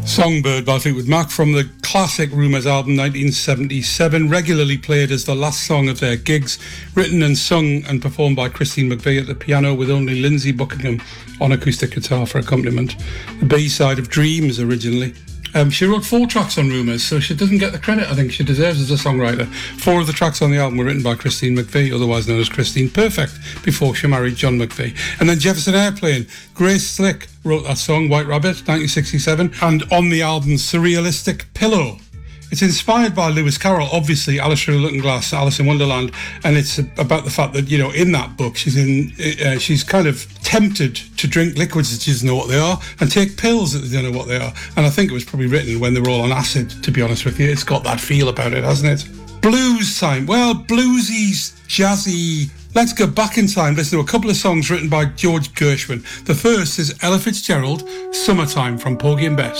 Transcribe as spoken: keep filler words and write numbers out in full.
Songbird by Fleetwood Mac from the classic Rumours album nineteen seventy-seven, regularly played as the last song of their gigs, written and sung and performed by Christine McVie at the piano with only Lindsey Buckingham on acoustic guitar for accompaniment. The B-side of Dreams originally. Um, she wrote four tracks on Rumours, so she doesn't get the credit I think she deserves as a songwriter. Four of the tracks on the album were written by Christine McVie, otherwise known as Christine Perfect, before she married John McVie. And then Jefferson Airplane, Grace Slick wrote that song, White Rabbit, nineteen sixty-seven, and on the album Surrealistic Pillow. It's inspired by Lewis Carroll, obviously, Alice Through the Looking Glass, Alice in Wonderland, and it's about the fact that, you know, in that book, she's in, uh, she's kind of tempted to drink liquids that she doesn't know what they are and take pills that they don't know what they are. And I think it was probably written when they were all on acid, to be honest with you. It's got that feel about it, hasn't it? Blues time. Well, bluesy, jazzy. Let's go back in time, listen to a couple of songs written by George Gershwin. The first is Ella Fitzgerald, Summertime from Porgy and Bess.